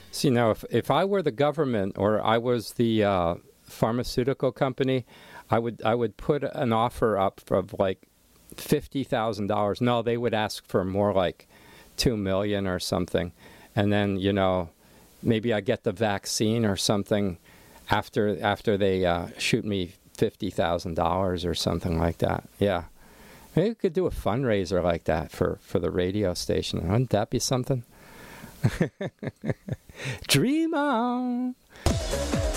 So, if I were the government or I was the pharmaceutical company, I would put an offer up of like $50,000. No, they would ask for more like 2 million or something. And then, maybe I get the vaccine or something after they shoot me $50,000 or something like that. Yeah. Maybe we could do a fundraiser like that for the radio station. Wouldn't that be something? Dream on.